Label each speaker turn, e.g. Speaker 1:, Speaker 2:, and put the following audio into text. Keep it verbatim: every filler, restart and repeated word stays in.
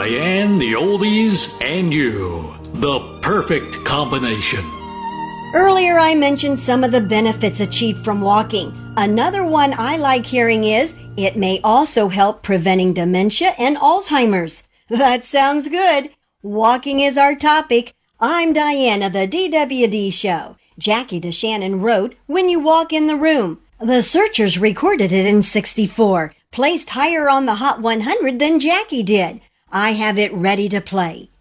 Speaker 1: Diane, the oldies, and you. The perfect combination.
Speaker 2: Earlier I mentioned some of the benefits achieved from walking. Another one I like hearing is it may also help preventing dementia and Alzheimer's. That sounds good. Walking is our topic. I'm Diana, the D W D Show. Jackie DeShannon wrote, "When you walk in the room." The Searchers recorded it in sixty-four, placed higher on the Hot one hundred than Jackie did. I have it ready to play.